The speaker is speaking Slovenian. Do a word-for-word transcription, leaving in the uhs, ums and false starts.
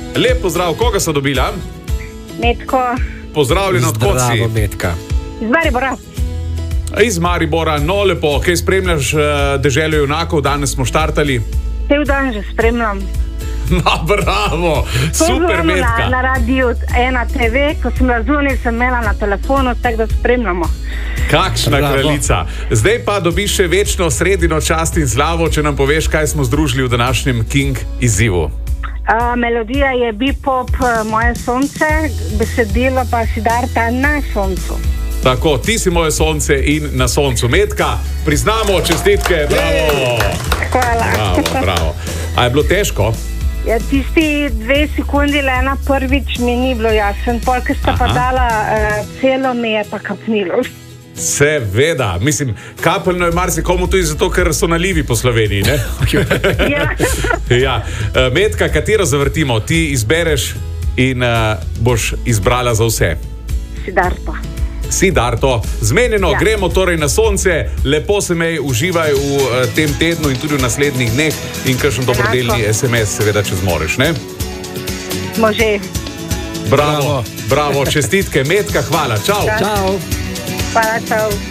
Lep pozdrav, koga so dobila? Metko. Pozdravljeno, odkot si? Zdravo, Metka. Iz Maribora. Iz Maribora, no lepo, kaj spremljaš uh, deželo junakov, danes smo štartali. Cel dan že spremljam. Ma, bravo, super Metka. Na, na radiju ena te ve, ko sem razumel, sem imela na telefonu, tako da spremljamo. Kakšna bravo. Kraljica. Zdaj pa dobiš še večno sredino čast in slavo, če nam poveš, kaj smo združili v današnjem King izzivu. Uh, melodija je Bepop Moje sonce, besedilo pa Siddharta Na soncu. Tako, ti si moje sonce in na soncu. Metka, priznamo, čestitke, bravo. Hvala. Bravo, bravo. A je bilo težko? Ja, tisti dve sekundi Lena prvič mi ni bilo jasen, pol, ker sta pa dala uh, celo me je pa kapnilo. Seveda, mislim, kapeljno je marsikomu tudi zato, ker so nalivi po Sloveniji, ne? Ja. Ja. Metka, katero zavrtimo? Ti izbereš in uh, boš izbrala za vse. Siddharta. Siddharto, zmenjeno, Ja. gremo torej na sonce, lepo se mej, uživaj v uh, tem tednu in tudi v naslednjih dneh in kakšen dobrodelni es em es, seveda, če zmoreš, ne? Smo že. Bravo, bravo, čestitke, Metka, hvala, čau. Ja. Čau. Hvala, čau.